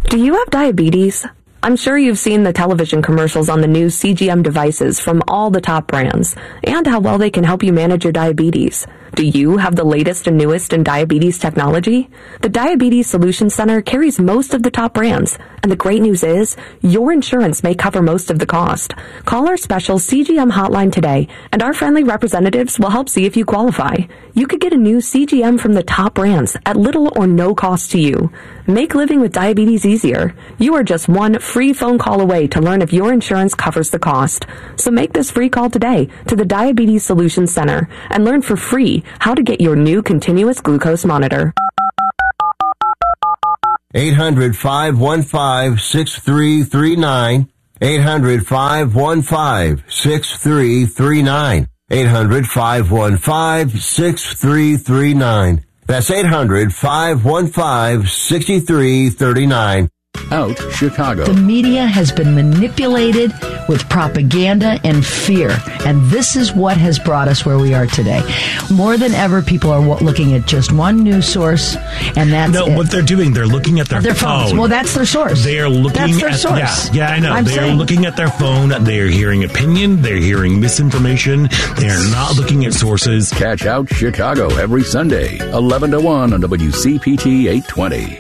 Do you have diabetes? I'm sure you've seen the television commercials on the new CGM devices from all the top brands, and how well they can help you manage your diabetes. Do you have the latest and newest in diabetes technology? The Diabetes Solutions Center carries most of the top brands, and the great news is, your insurance may cover most of the cost. Call our special CGM hotline today, and our friendly representatives will help see if you qualify. You could get a new CGM from the top brands at little or no cost to you. Make living with diabetes easier. You are just one free phone call away to learn if your insurance covers the cost. So make this free call today to the Diabetes Solutions Center and learn for free how to get your new continuous glucose monitor. 800-515-6339. 800-515-6339. 800-515-6339. That's 800-515-6339. Out Chicago. The media has been manipulated with propaganda and fear, and this is what has brought us where we are today. More than ever, people are looking at just one news source, and that's it. What they're doing, they're looking at their phones. phone. Well, that's their source. They are looking that's their at source. Yeah, I know. They're looking at their phone. They're hearing opinion. They're hearing misinformation. They're not looking at sources. Catch Out Chicago every Sunday, 11 to 1 on WCPT 820.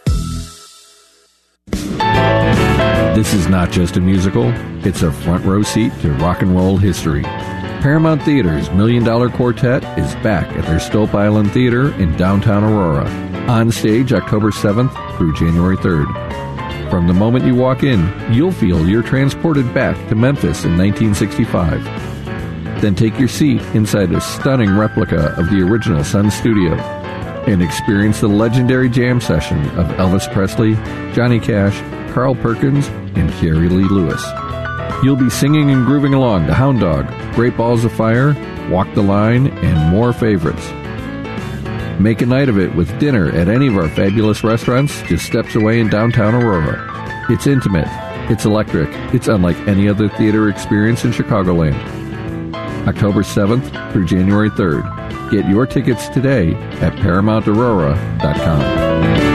This is not just a musical, it's a front row seat to rock and roll history. Paramount Theater's $1 Million Quartet is back at their Stope Island Theater in downtown Aurora. On stage October 7th through January 3rd. From the moment you walk in, you'll feel you're transported back to Memphis in 1965. Then take your seat inside a stunning replica of the original Sun Studio and experience the legendary jam session of Elvis Presley, Johnny Cash, Carl Perkins, and Jerry Lee Lewis. You'll be singing and grooving along to Hound Dog, Great Balls of Fire, Walk the Line, and more favorites. Make a night of it with dinner at any of our fabulous restaurants just steps away in downtown Aurora. It's intimate, it's electric, it's unlike any other theater experience in Chicagoland. October 7th through January 3rd. Get your tickets today at ParamountAurora.com.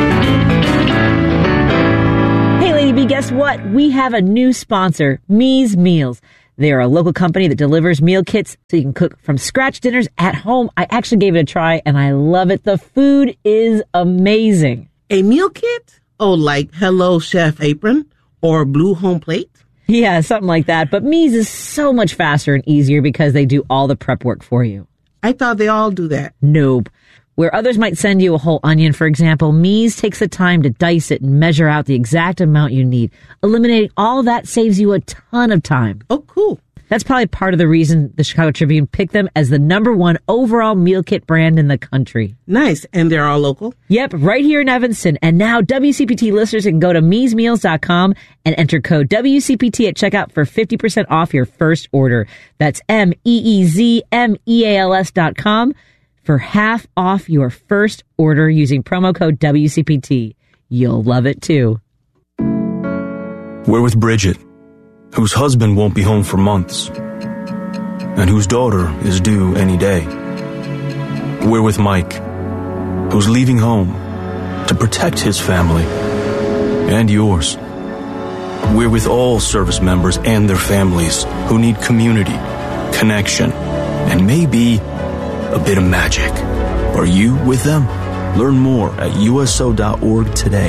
Guess what? We have a new sponsor, Me's Meals. They are a local company that delivers meal kits so you can cook from scratch dinners at home. I actually gave it a try and I love it. The food is amazing. A meal kit? Oh, like Hello Chef Apron or Blue Home Plate? Yeah, something like that. But Me's is so much faster and easier because they do all the prep work for you. I thought they all do that. Nope. Where others might send you a whole onion, for example, Me's takes the time to dice it and measure out the exact amount you need. Eliminating all of that saves you a ton of time. Oh, cool. That's probably part of the reason the Chicago Tribune picked them as the #1 overall meal kit brand in the country. Nice. And they're all local? Yep, right here in Evanston. And now WCPT listeners can go to meesmeals.com and enter code WCPT at checkout for 50% off your first order. That's MEEZMEALS.com. for half off your first order using promo code WCPT. You'll love it too. We're with Bridget, whose husband won't be home for months, and whose daughter is due any day. We're with Mike, who's leaving home to protect his family and yours. We're with all service members and their families who need community, connection, and maybe a bit of magic. Are you with them? Learn more at USO.org today.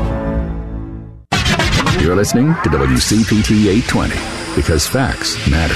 You're listening to WCPT 820 because facts matter.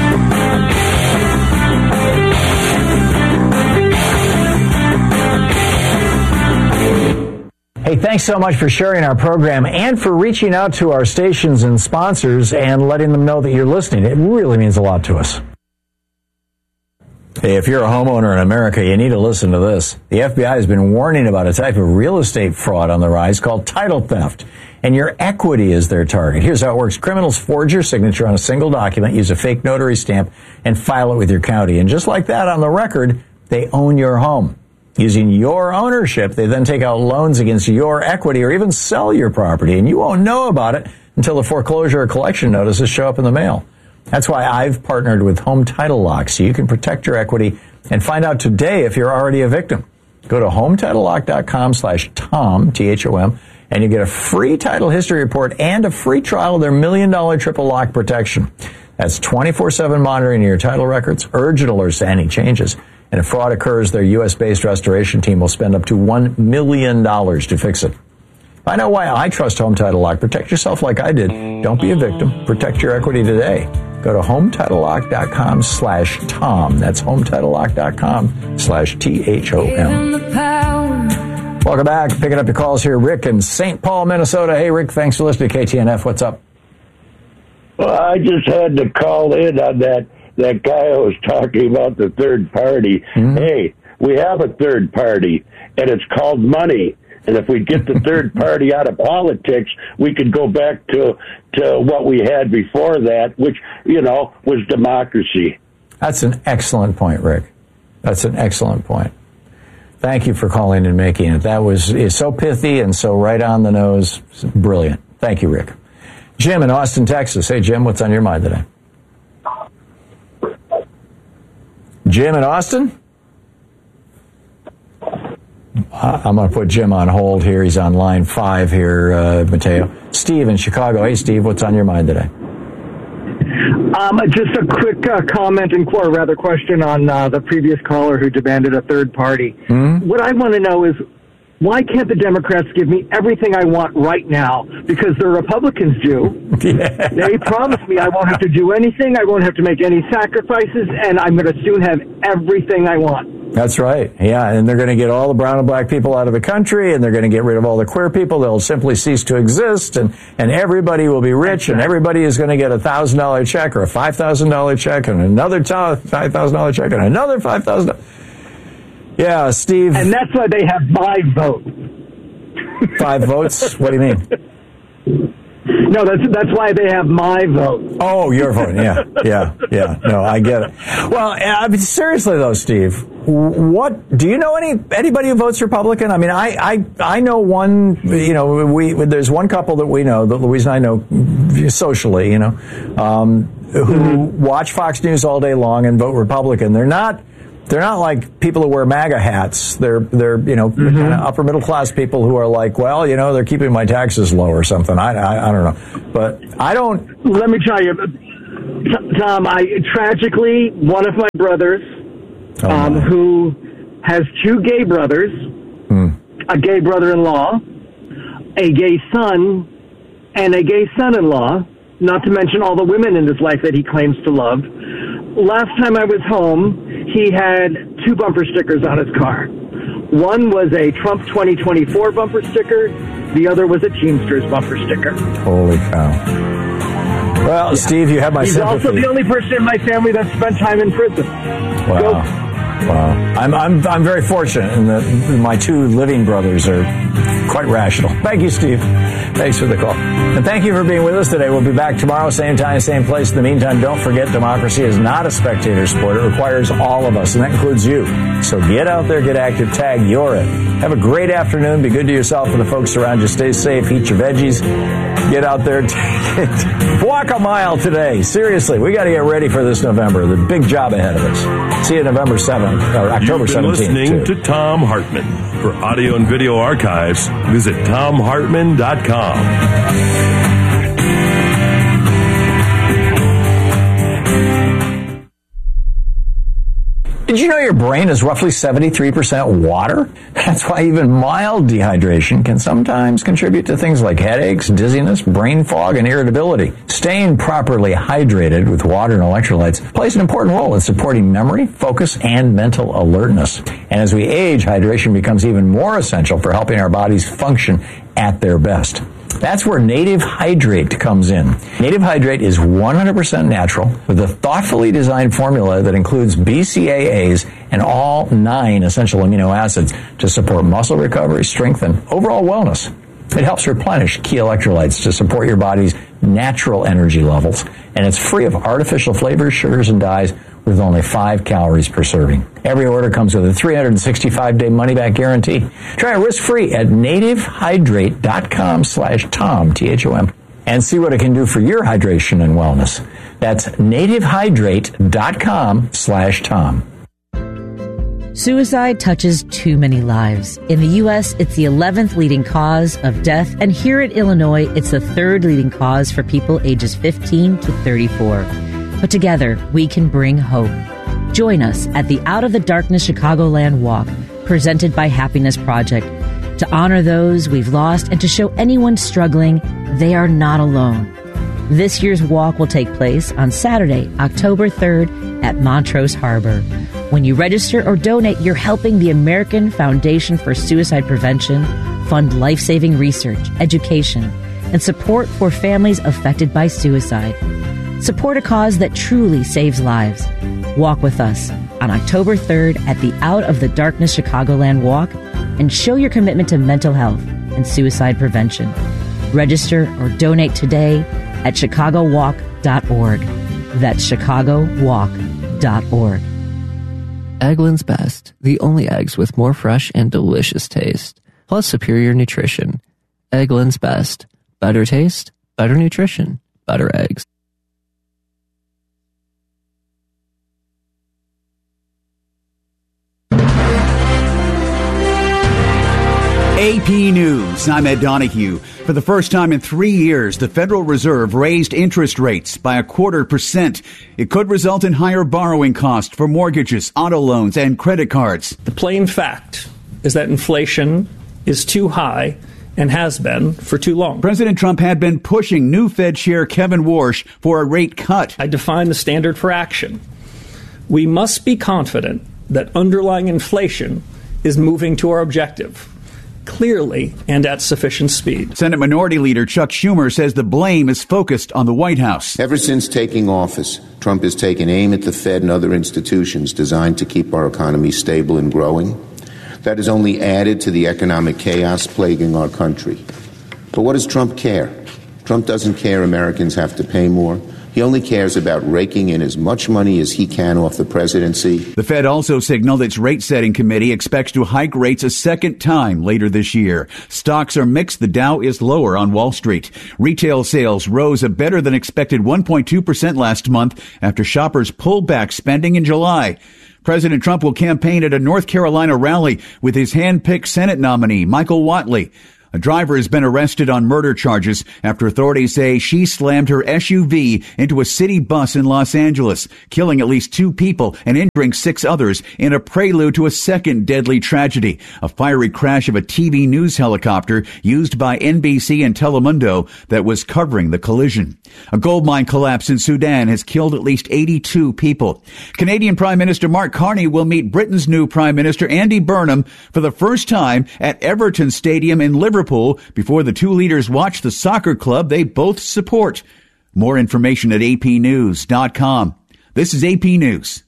Hey, thanks so much for sharing our program and for reaching out to our stations and sponsors and letting them know that you're listening. It really means a lot to us. Hey, if you're a homeowner in America, you need to listen to this. The FBI has been warning about a type of real estate fraud on the rise called title theft, and your equity is their target. Here's how it works. Criminals forge your signature on a single document, use a fake notary stamp, and file it with your county. And just like that on the record, they own your home. Using your ownership, they then take out loans against your equity or even sell your property, and you won't know about it until the foreclosure or collection notices show up in the mail. That's why I've partnered with Home Title Lock, so you can protect your equity and find out today if you're already a victim. Go to HometitleLock.com/Tom, T-H-O-M, And you get a free title history report and a free trial of their $1 million triple lock protection. That's 24/7 monitoring of your title records, urgent alerts to any changes. And if fraud occurs, their U.S.-based restoration team will spend up to $1 million to fix it. Find out why I trust Home Title Lock. Protect yourself like I did. Don't be a victim. Protect your equity today. Go to HometitleLock.com/Tom. That's HometitleLock.com/THOM. Welcome back. Picking up your calls here. Rick in St. Paul, Minnesota. Hey, Rick, thanks for listening to KTNF. What's up? Well, I just had to call in on that guy who was talking about the third party. Mm-hmm. Hey, we have a third party, and it's called money. And if we get the third party out of politics, we could go back to what we had before that, which, was democracy. That's an excellent point, Rick. That's an excellent point. Thank you for calling and making it. That is so pithy and so right on the nose. Brilliant. Thank you, Rick. Jim in Austin, Texas. Hey, Jim, what's on your mind today? Jim in Austin? I'm going to put Jim on hold here. He's on line 5 here, Mateo. Steve in Chicago. Hey, Steve, what's on your mind today? Just a quick comment and rather question on the previous caller who demanded a third party. Mm-hmm. What I want to know is, why can't the Democrats give me everything I want right now? Because the Republicans do. Yeah. They promise me I won't have to do anything, I won't have to make any sacrifices, and I'm going to soon have everything I want. That's right. Yeah, and they're going to get all the brown and black people out of the country, and they're going to get rid of all the queer people. They'll simply cease to exist, and everybody will be rich, and everybody is going to get a $1,000 check or a $5,000 check and another $5,000 check and another $5,000. Yeah, Steve. And that's why they have my vote. 5 votes? What do you mean? No, that's why they have my vote. Oh, your vote. Yeah. No, I get it. Well, I mean, seriously though, Steve, what do you know anybody who votes Republican? I mean, I know one. There's one couple that we know that Louise and I know socially. Who watch Fox News all day long and vote Republican. They're not like people who wear MAGA hats. They're kind of upper middle class people who are like, well, they're keeping my taxes low or something. I don't know, but I don't. Let me tell you, Tom. Tragically, one of my brothers, who has 2 gay brothers, a gay brother-in-law, a gay son, and a gay son-in-law. Not to mention all the women in his life that he claims to love. Last time I was home, he had 2 bumper stickers on his car. One was a Trump 2024 bumper sticker. The other was a Teamsters bumper sticker. Holy cow. Well, yeah. Steve, you have my sympathy. He's also the only person in my family that spent time in prison. Wow. I'm very fortunate in that my 2 living brothers are quite rational. Thank you, Steve. Thanks for the call. And thank you for being with us today. We'll be back tomorrow, same time, same place. In the meantime, don't forget, democracy is not a spectator sport. It requires all of us, and that includes you. So get out there, get active, tag, you're it. Have a great afternoon. Be good to yourself and the folks around you. Stay safe, eat your veggies. Get out there, walk a mile today. Seriously, we got to get ready for this November. The big job ahead of us. See you November 7th, or October 17th. You've been listening to Tom Hartman. For audio and video archives, visit TomHartman.com. Did you know your brain is roughly 73% water? That's why even mild dehydration can sometimes contribute to things like headaches, dizziness, brain fog, and irritability. Staying properly hydrated with water and electrolytes plays an important role in supporting memory, focus, and mental alertness. And as we age, hydration becomes even more essential for helping our bodies function at their best. That's where Native Hydrate comes in. Native Hydrate is 100% natural with a thoughtfully designed formula that includes BCAAs and all 9 essential amino acids to support muscle recovery, strength, and overall wellness. It helps replenish key electrolytes to support your body's natural energy levels, and it's free of artificial flavors, sugars, and dyes with only 5 calories per serving. Every order comes with a 365-day money-back guarantee. Try it risk-free at nativehydrate.com/Tom, T-H-O-M, and see what it can do for your hydration and wellness. That's nativehydrate.com/Tom. Suicide touches too many lives. In the U.S., it's the 11th leading cause of death, and here in Illinois, it's the 3rd leading cause for people ages 15 to 34. But together, we can bring hope. Join us at the Out of the Darkness Chicagoland Walk, presented by Happiness Project, to honor those we've lost and to show anyone struggling they are not alone. This year's walk will take place on Saturday, October 3rd at Montrose Harbor. When you register or donate, you're helping the American Foundation for Suicide Prevention fund life-saving research, education, and support for families affected by suicide. Support a cause that truly saves lives. Walk with us on October 3rd at the Out of the Darkness Chicagoland Walk and show your commitment to mental health and suicide prevention. Register or donate today at chicagowalk.org. That's chicagowalk.org. Eggland's Best, the only eggs with more fresh and delicious taste, plus superior nutrition. Eggland's Best. Better taste, better nutrition, better eggs. AP News, I'm Ed Donahue. For the first time in 3 years, the Federal Reserve raised interest rates by 0.25%. It could result in higher borrowing costs for mortgages, auto loans, and credit cards. The plain fact is that inflation is too high and has been for too long. President Trump had been pushing new Fed Chair Kevin Warsh for a rate cut. I define the standard for action. We must be confident that underlying inflation is moving to our objective, clearly and at sufficient speed. Senate Minority Leader Chuck Schumer says the blame is focused on the White House. Ever since taking office, Trump has taken aim at the Fed and other institutions designed to keep our economy stable and growing. That has only added to the economic chaos plaguing our country. But what does Trump care? Trump doesn't care Americans have to pay more. He only cares about raking in as much money as he can off the presidency. The Fed also signaled its rate-setting committee expects to hike rates a second time later this year. Stocks are mixed. The Dow is lower on Wall Street. Retail sales rose a better-than-expected 1.2% last month after shoppers pulled back spending in July. President Trump will campaign at a North Carolina rally with his hand-picked Senate nominee, Michael Whatley. A driver has been arrested on murder charges after authorities say she slammed her SUV into a city bus in Los Angeles, killing at least 2 people and injuring 6 others in a prelude to a second deadly tragedy, a fiery crash of a TV news helicopter used by NBC and Telemundo that was covering the collision. A gold mine collapse in Sudan has killed at least 82 people. Canadian Prime Minister Mark Carney will meet Britain's new Prime Minister Andy Burnham for the first time at Everton Stadium in Liverpool before the two leaders watch the soccer club they both support. More information at apnews.com. This is AP News.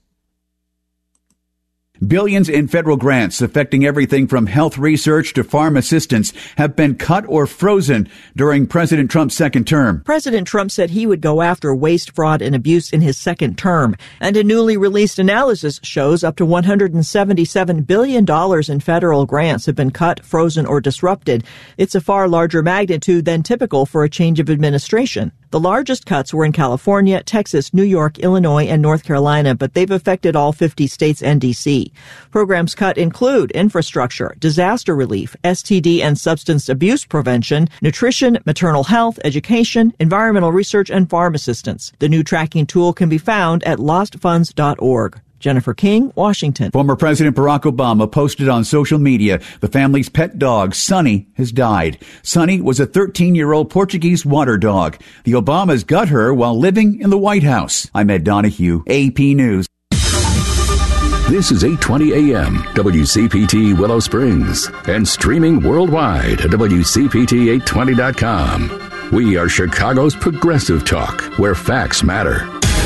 Billions in federal grants affecting everything from health research to farm assistance have been cut or frozen during President Trump's second term. President Trump said he would go after waste, fraud, and abuse in his second term. And a newly released analysis shows up to $177 billion in federal grants have been cut, frozen, or disrupted. It's a far larger magnitude than typical for a change of administration. The largest cuts were in California, Texas, New York, Illinois, and North Carolina, but they've affected all 50 states and D.C. Programs cut include infrastructure, disaster relief, STD and substance abuse prevention, nutrition, maternal health, education, environmental research, and farm assistance. The new tracking tool can be found at lostfunds.org. Jennifer King, Washington. Former President Barack Obama posted on social media the family's pet dog, Sunny, has died. Sunny was a 13-year-old Portuguese water dog. The Obamas got her while living in the White House. I'm Ed Donahue, AP News. This is 820 AM, WCPT Willow Springs, and streaming worldwide at WCPT820.com. We are Chicago's progressive talk, where facts matter.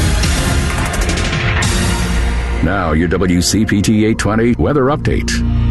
Now, your WCPT 820 weather update.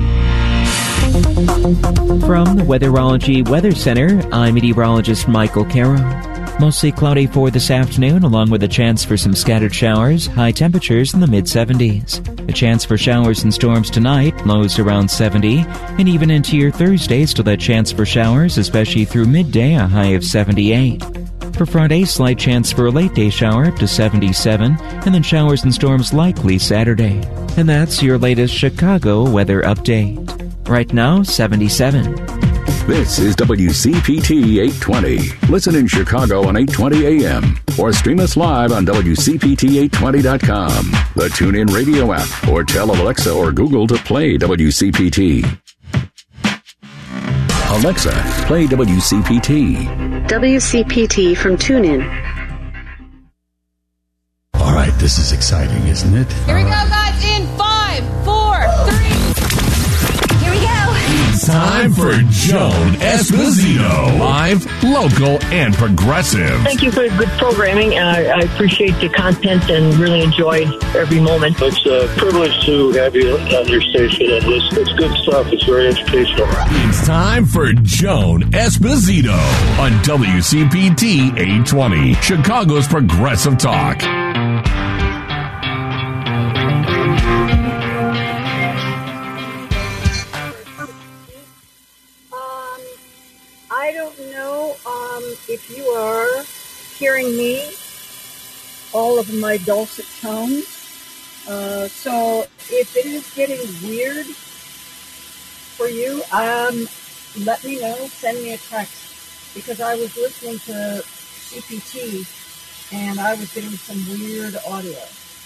From the Weatherology Weather Center, I'm meteorologist Michael Caro. Mostly cloudy for this afternoon, along with a chance for some scattered showers, high temperatures in the mid-70s. A chance for showers and storms tonight, lows around 70, and even into your Thursday, still that chance for showers, especially through midday, a high of 78. For Friday, slight chance for a late day shower up to 77, and then showers and storms likely Saturday. And that's your latest Chicago weather update. Right now, 77. This is WCPT 820. Listen in Chicago on 820 AM or stream us live on WCPT820.com, the TuneIn Radio app, or tell Alexa or Google to play WCPT. Alexa, play WCPT. WCPT from TuneIn. All right, this is exciting, isn't it? Here we go, guys, in 5, 4, 3. Here we go. It's time for Joan Esposito. Live, local, and progressive. Thank you for good programming. I appreciate the content and really enjoyed every moment. It's a privilege to have you on your station, and it's good stuff. It's very educational. It's time for Joan Esposito on WCPT 820, Chicago's Progressive Talk. I don't know if you are hearing me, all of my dulcet tones. So if it is getting weird for you, let me know. Send me a text, because I was listening to CPT and I was getting some weird audio.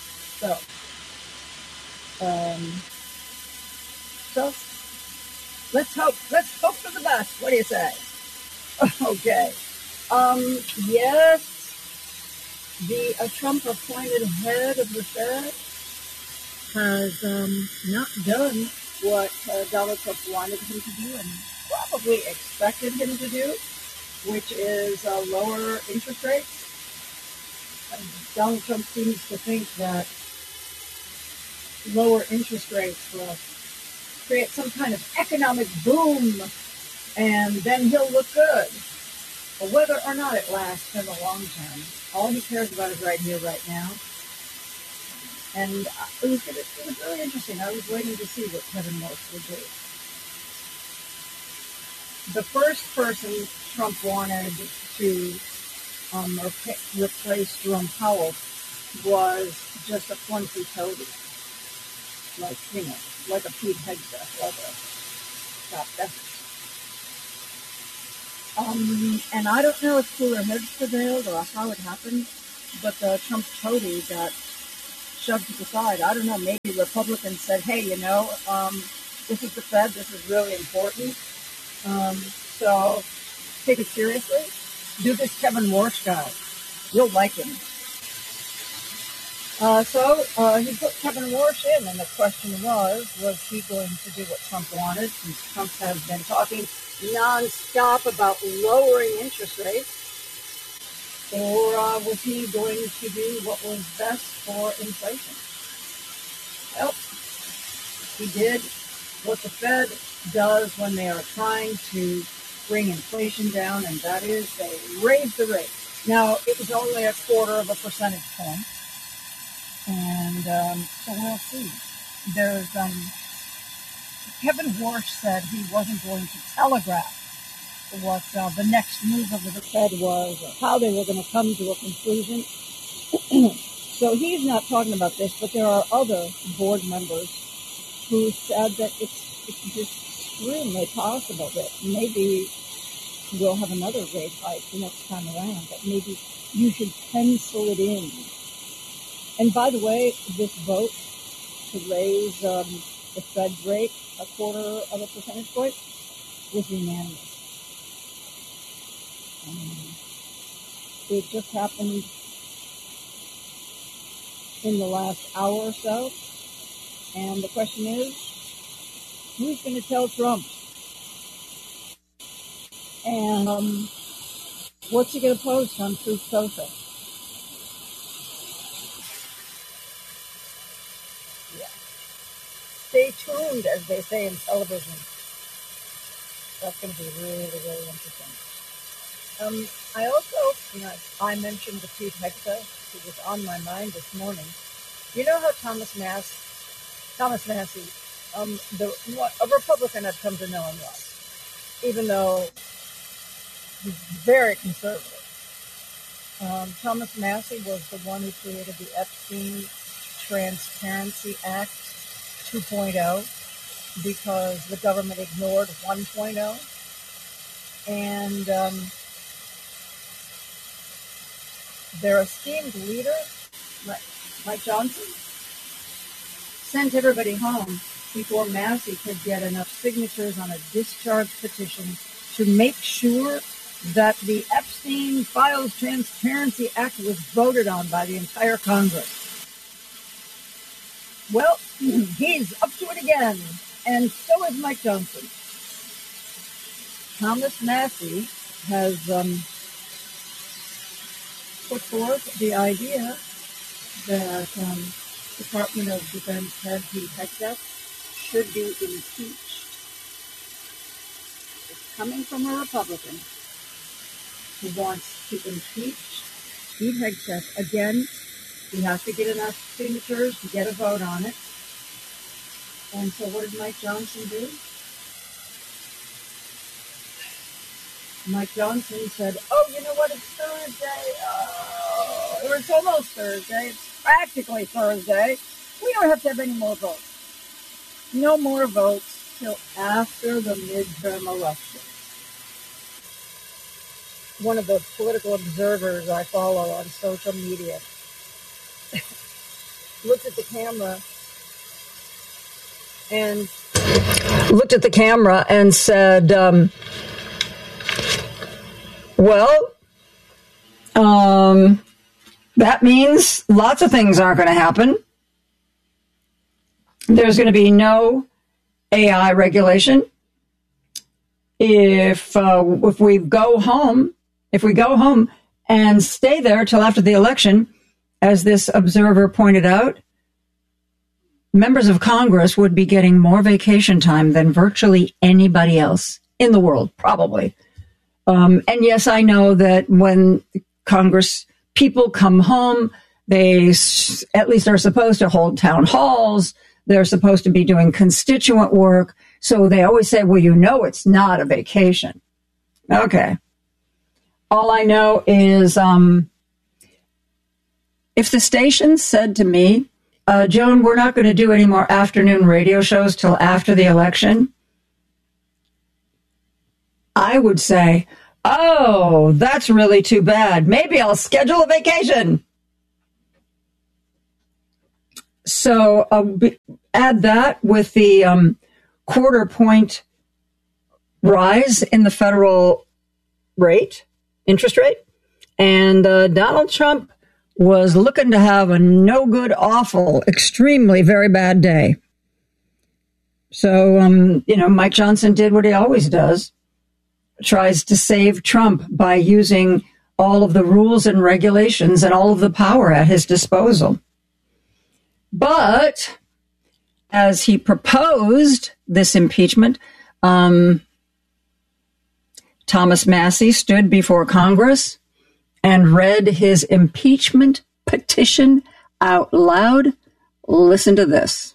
So let's hope for the best. What do you say? Okay. Yes, the Trump appointed head of the Fed has not done what Donald Trump wanted him to do and probably expected him to do, which is lower interest rates. Donald Trump seems to think that lower interest rates will create some kind of economic boom, and then he'll look good. But whether or not it lasts in the long term, all he cares about is right here, right now. And it was really interesting. I was waiting to see what Kevin Morse would do. The first person Trump wanted to replace Jerome Powell was just a flunky toady. Like a Pete Hegseth, like a Scott Bessent. And I don't know if cooler heads prevailed or how it happened, but the Trump toady got shoved to the side. I don't know, maybe Republicans said, hey, this is the Fed, this is really important. So take it seriously. Do this Kevin Warsh guy. You'll like him. So he put Kevin Warsh in, and the question was he going to do what Trump wanted, since Trump has been talking nonstop about lowering interest rates, or was he going to do what was best for inflation? Well, he did what the Fed does when they are trying to bring inflation down, and that is they raise the rate. Now, it was only 0.25 percentage point. And so we'll see. There's Kevin Warsh said he wasn't going to telegraph what the next move of the Fed was, or how they were going to come to a conclusion. So he's not talking about this, but there are other board members who said that it's just extremely possible that maybe we'll have another rate hike the next time around, but maybe you should pencil it in. And by the way, this vote to raise the Fed's rate 0.25 percentage point was unanimous. It just happened in the last hour or so. And the question is, who's going to tell Trump? And what's he going to post on Truth Social? Stay tuned, as they say in television. That's going to be really, really interesting. I also, I mentioned the Pete Hegseth, who was on my mind this morning. You know how Thomas Massey, a Republican I've come to know and love, even though he's very conservative. Thomas Massey was the one who created the Epstein Transparency Act 2.0 because the government ignored 1.0. And their esteemed leader, Mike Johnson, sent everybody home before Massey could get enough signatures on a discharge petition to make sure that the Epstein Files Transparency Act was voted on by the entire Congress. Well, he's up to it again, and so is Mike Johnson. Thomas Massey has put forth the idea that Department of Defense head Pete Hegseth should be impeached. It's coming from a Republican who wants to impeach Pete Hegseth. Again, he has to get enough signatures to get a vote on it. And so what did Mike Johnson do? Mike Johnson said, oh, you know what, it's Thursday. Oh, or it's almost Thursday. It's practically Thursday. We don't have to have any more votes. No more votes till after the midterm election. One of the political observers I follow on social media looked at the camera and said, that means lots of things aren't going to happen. There's going to be no AI regulation. If we go home and stay there till after the election, as this observer pointed out, members of Congress would be getting more vacation time than virtually anybody else in the world, probably. And yes, I know that when Congress people come home, they at least are supposed to hold town halls. They're supposed to be doing constituent work. So they always say, well, you know, it's not a vacation. Okay. All I know is if the station said to me, Joan, we're not going to do any more afternoon radio shows till after the election, I would say, oh, that's really too bad. Maybe I'll schedule a vacation. So add that with the quarter point rise in the federal interest rate, and Donald Trump was looking to have a no good, awful, extremely very bad day. So, Mike Johnson did what he always does, tries to save Trump by using all of the rules and regulations and all of the power at his disposal. But as he proposed this impeachment, Thomas Massey stood before Congress and read his impeachment petition out loud. Listen to this.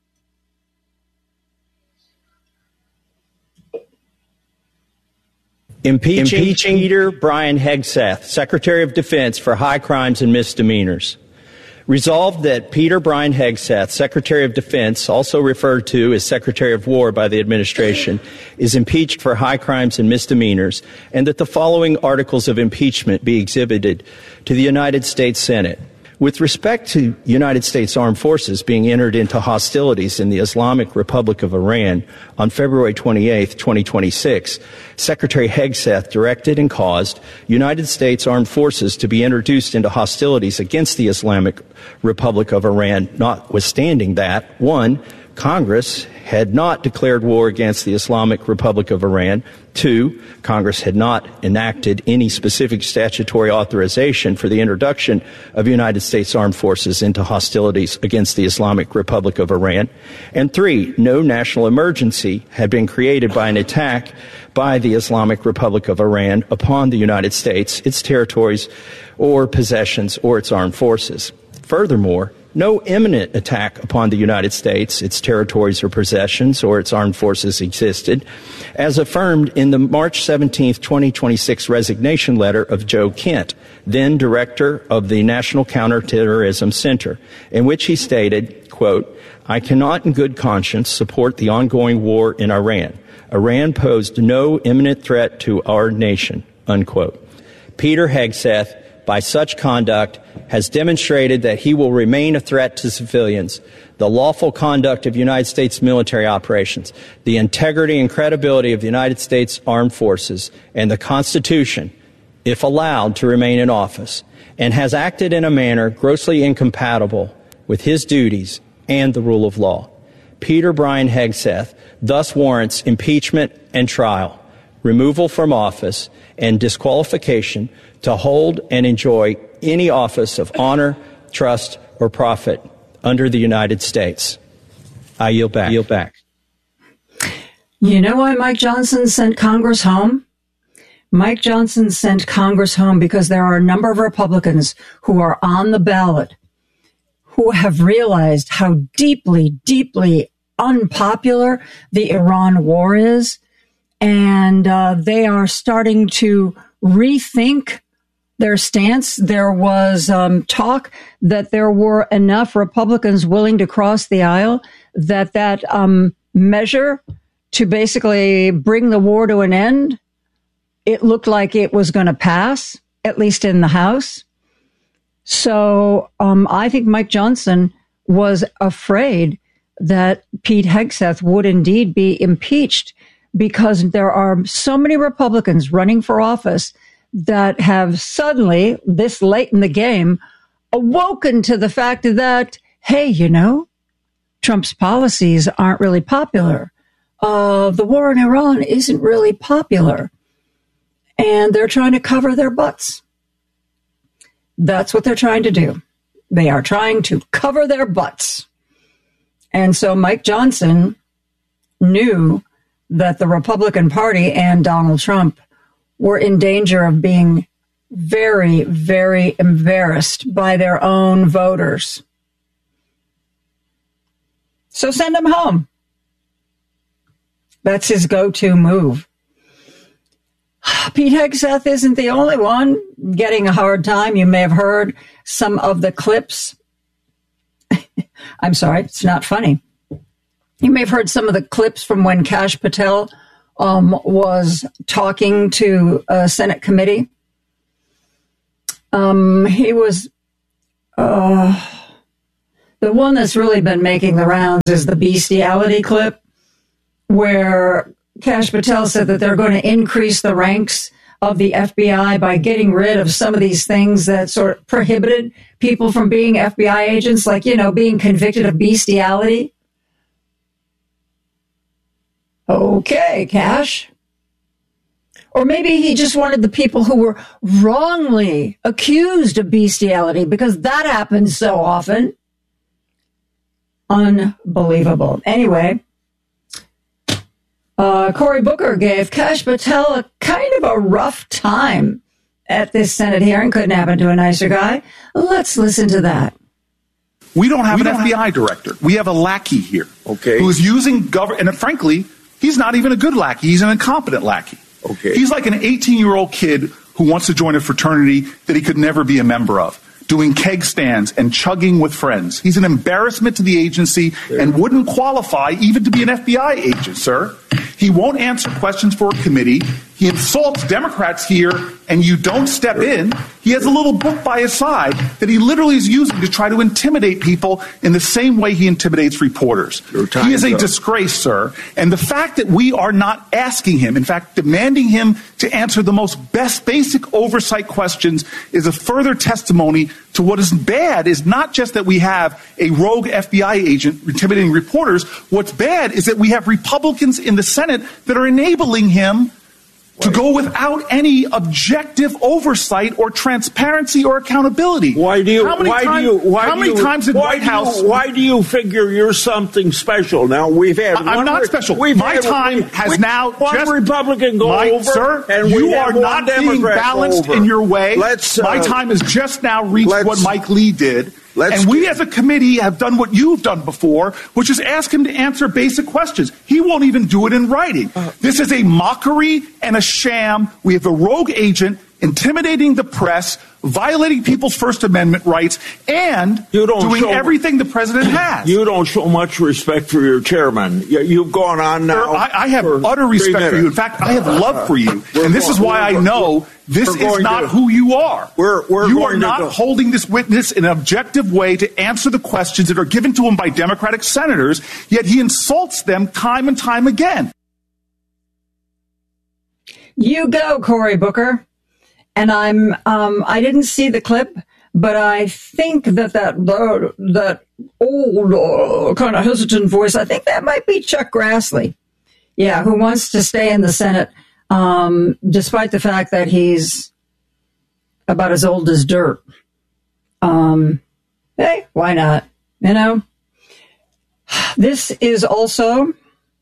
Impeaching Peter Brian Hegseth, Secretary of Defense, for high crimes and misdemeanors. Resolved that Peter Brian Hegseth, Secretary of Defense, also referred to as Secretary of War by the administration, is impeached for high crimes and misdemeanors, and that the following articles of impeachment be exhibited to the United States Senate. With respect to United States Armed Forces being entered into hostilities in the Islamic Republic of Iran on February 28, 2026, Secretary Hegseth directed and caused United States Armed Forces to be introduced into hostilities against the Islamic Republic of Iran, notwithstanding that, 1, Congress had not declared war against the Islamic Republic of Iran. 2, Congress had not enacted any specific statutory authorization for the introduction of United States Armed Forces into hostilities against the Islamic Republic of Iran. And 3, no national emergency had been created by an attack by the Islamic Republic of Iran upon the United States, its territories or possessions, or its armed forces. Furthermore, no imminent attack upon the United States, its territories or possessions, or its armed forces existed, as affirmed in the March 17, 2026 resignation letter of Joe Kent, then director of the National Counterterrorism Center, in which he stated, quote, I cannot in good conscience support the ongoing war in Iran. Iran posed no imminent threat to our nation, unquote. Peter Hegseth, by such conduct, has demonstrated that he will remain a threat to civilians, the lawful conduct of United States military operations, the integrity and credibility of the United States Armed Forces, and the Constitution, if allowed to remain in office, and has acted in a manner grossly incompatible with his duties and the rule of law. Peter Brian Hegseth thus warrants impeachment and trial, removal from office, and disqualification to hold and enjoy any office of honor, trust, or profit under the United States. I yield back. You know why Mike Johnson sent Congress home? Mike Johnson sent Congress home because there are a number of Republicans who are on the ballot who have realized how deeply, deeply unpopular the Iran war is. And they are starting to rethink their stance. There was talk that there were enough Republicans willing to cross the aisle that measure to basically bring the war to an end, it looked like it was going to pass, at least in the House. So I think Mike Johnson was afraid that Pete Hegseth would indeed be impeached because there are so many Republicans running for office that have suddenly, this late in the game, awoken to the fact that, hey, you know, Trump's policies aren't really popular. The war in Iran isn't really popular. And they're trying to cover their butts. That's what they're trying to do. They are trying to cover their butts. And so Mike Johnson knew that the Republican Party and Donald Trump were in danger of being very, very embarrassed by their own voters. So send them home. That's his go-to move. Pete Hegseth isn't the only one getting a hard time. You may have heard some of the clips. I'm sorry, it's not funny. You may have heard some of the clips from when Kash Patel was talking to a Senate committee. He was, the one that's really been making the rounds is the bestiality clip, where Kash Patel said that they're going to increase the ranks of the FBI by getting rid of some of these things that sort of prohibited people from being FBI agents, like, you know, being convicted of bestiality. Okay, Kash. Or maybe he just wanted the people who were wrongly accused of bestiality, because that happens so often. Unbelievable. Anyway, Cory Booker gave Kash Patel a kind of a rough time at this Senate hearing. Couldn't happen to a nicer guy. Let's listen to that. We don't have an FBI director. We have a lackey here, okay, who is using government. And frankly, he's not even a good lackey. He's an incompetent lackey. Okay, he's like an 18-year-old kid who wants to join a fraternity that he could never be a member of, doing keg stands and chugging with friends. He's an embarrassment to the agency and wouldn't qualify even to be an FBI agent, sir. He won't answer questions for a committee. He insults Democrats here, and you don't step in. He has a little book by his side that he literally is using to try to intimidate people in the same way he intimidates reporters. He is a disgrace, sir. And the fact that we are not asking him, in fact, demanding him to answer the most basic oversight questions, is a further testimony to what is bad is not just that we have a rogue FBI agent intimidating reporters. What's bad is that we have Republicans in the Senate that are enabling him to go without any objective oversight or transparency or accountability. Why do you figure you're something special? Now we've had. I'm not special. My time has now one Republican go over, sir. And you are not being balanced in your way. My time has just now reached what Mike Lee did. And we as a committee have done what you've done before, which is ask him to answer basic questions. He won't even do it in writing. This is a mockery and a sham. We have a rogue agent. intimidating the press, violating people's First Amendment rights, and doing everything the president has. You don't show much respect for your chairman. You've gone on now. I have utter respect for you. In fact, I have love for you. And this is why I know this is not who you are. You are not holding this witness in an objective way to answer the questions that are given to him by Democratic senators, yet he insults them time and time again. You go, Cory Booker. And I didn't see the clip, but I think that old kind of hesitant voice, I think that might be Chuck Grassley. Yeah, who wants to stay in the Senate, despite the fact that he's about as old as dirt. Hey, why not? You know, this is also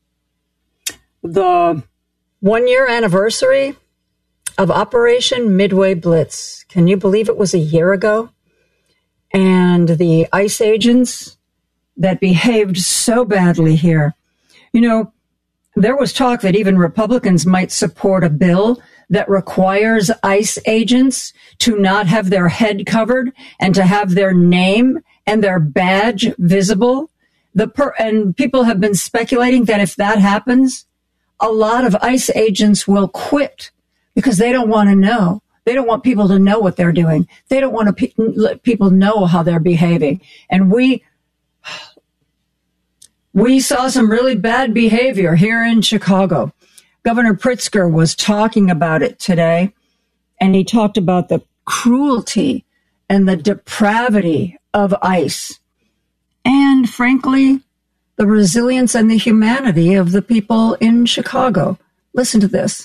the 1-year anniversary of Operation Midway Blitz. Can you believe it was a year ago? And the ICE agents that behaved so badly here. You know, there was talk that even Republicans might support a bill that requires ICE agents to not have their head covered and to have their name and their badge visible. And people have been speculating that if that happens, a lot of ICE agents will quit because they don't want to know. They don't want people to know what they're doing. They don't want to let people know how they're behaving. And we saw some really bad behavior here in Chicago. Governor Pritzker was talking about it today, and he talked about the cruelty and the depravity of ICE. And frankly, the resilience and the humanity of the people in Chicago. Listen to this.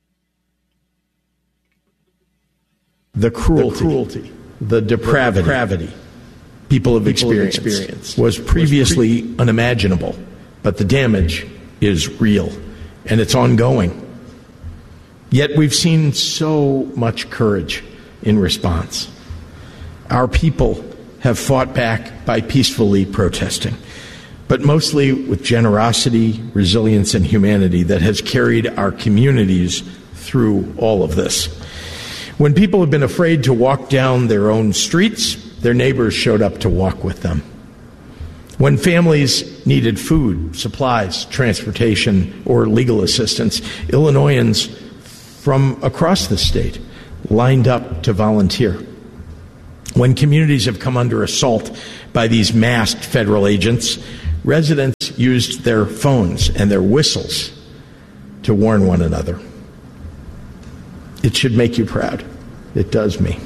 The cruelty, the depravity people have experienced was previously unimaginable, but the damage is real, and it's ongoing. Yet we've seen so much courage in response. Our people have fought back by peacefully protesting, but mostly with generosity, resilience, and humanity that has carried our communities through all of this. When people have been afraid to walk down their own streets, their neighbors showed up to walk with them. When families needed food, supplies, transportation, or legal assistance, Illinoisans from across the state lined up to volunteer. When communities have come under assault by these masked federal agents, residents used their phones and their whistles to warn one another. It should make you proud. It does me.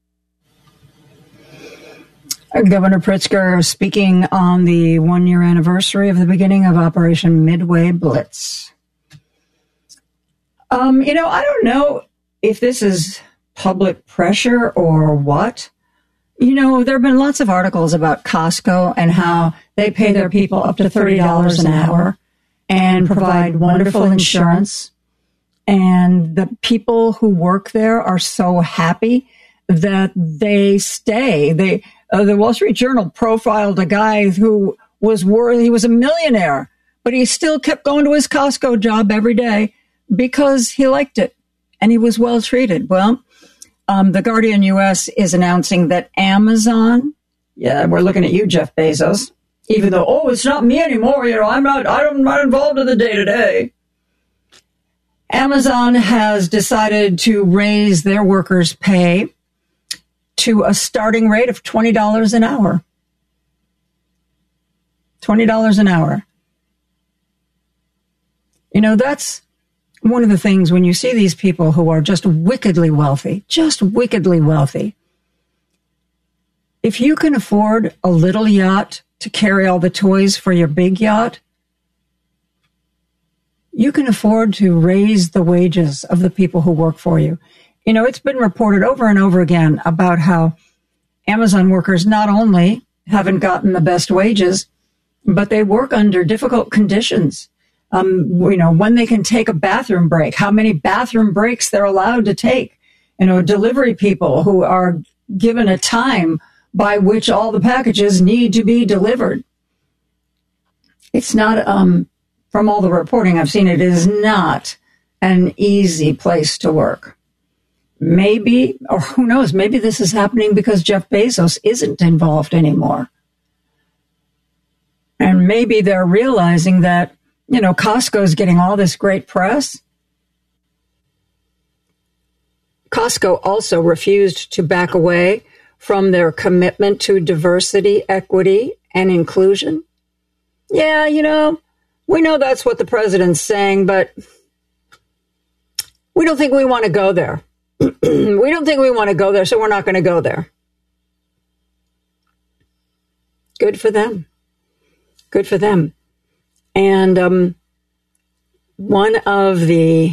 Governor Pritzker speaking on the 1-year anniversary of the beginning of Operation Midway Blitz. You know, I don't know if this is public pressure or what. You know, there have been lots of articles about Costco and how they pay their people up to $30 an hour and provide wonderful insurance. And the people who work there are so happy that they stay. The Wall Street Journal profiled a guy who he was a millionaire, but he still kept going to his Costco job every day because he liked it and he was well treated. Well, the Guardian U.S. is announcing that Amazon, yeah, we're looking at you, Jeff Bezos, even though, it's not me anymore. You know, I'm not involved in the day-to-day. Amazon has decided to raise their workers' pay to a starting rate of $20 an hour. $20 an hour. You know, that's one of the things when you see these people who are just wickedly wealthy. If you can afford a little yacht to carry all the toys for your big yacht, you can afford to raise the wages of the people who work for you. You know, it's been reported over and over again about how Amazon workers not only haven't gotten the best wages, but they work under difficult conditions. You know, when they can take a bathroom break, how many bathroom breaks they're allowed to take. You know, delivery people who are given a time by which all the packages need to be delivered. It's not, from all the reporting I've seen, it is not an easy place to work. Maybe, or who knows, maybe this is happening because Jeff Bezos isn't involved anymore. And maybe they're realizing that, Costco's getting all this great press. Costco also refused to back away from their commitment to diversity, equity, and inclusion. Yeah, we know that's what the president's saying, but we don't think we want to go there. We don't think we want to go there, so we're not going to go there. Good for them. Good for them. And one of the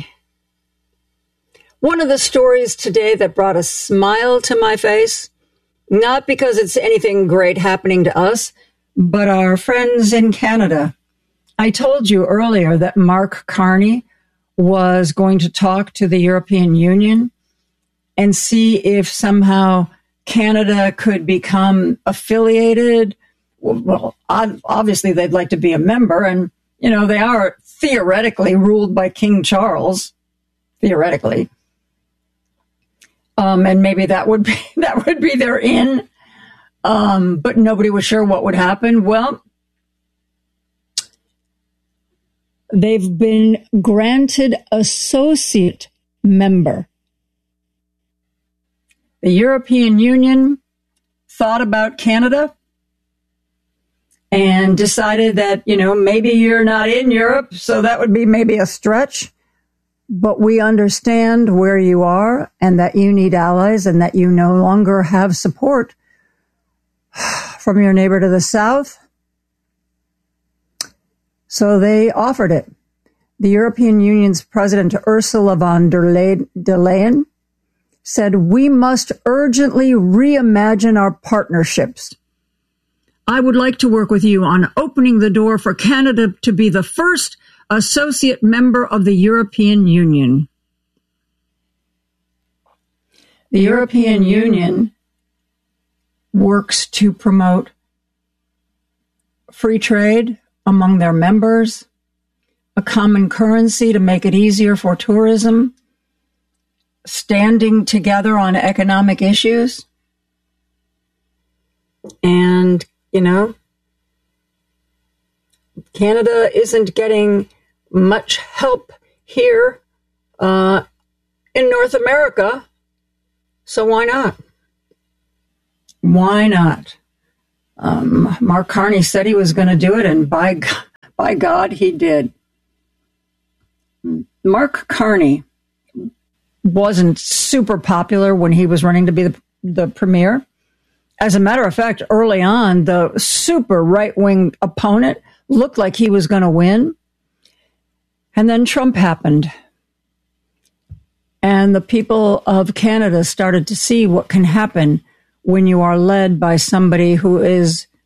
stories today that brought a smile to my face, not because it's anything great happening to us, but our friends in Canada. I told you earlier that Mark Carney was going to talk to the European Union and see if somehow Canada could become affiliated. Well, obviously they'd like to be a member, and, they are theoretically ruled by King Charles, theoretically. And maybe that would be their in. But nobody was sure what would happen. Well, they've been granted associate member. The European Union thought about Canada and decided that, maybe you're not in Europe, so that would be maybe a stretch. But we understand where you are and that you need allies and that you no longer have support from your neighbor to the south. So they offered it. The European Union's President Ursula von der Leyen said, "We must urgently reimagine our partnerships. I would like to work with you on opening the door for Canada to be the first associate member of the European Union." The European Union works to promote free trade among their members, a common currency to make it easier for tourism, standing together on economic issues. And, Canada isn't getting much help here in North America, so why not? Why not? Mark Carney said he was going to do it, and by God, he did. Mark Carney wasn't super popular when he was running to be the premier. As a matter of fact, early on, the super right-wing opponent looked like he was going to win. And then Trump happened. And the people of Canada started to see what can happen when you are led by somebody who is